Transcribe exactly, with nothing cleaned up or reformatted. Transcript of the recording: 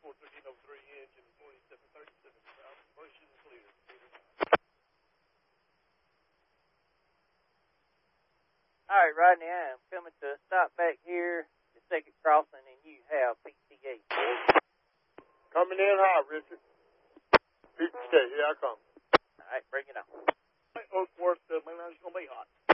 All right, Rodney, I am coming to a stop back here, the second crossing, and you have P T A. Coming in hot, Richard. P T A, here I come. All right, bring it on. Oak Forest, uh, man, it's going to be hot.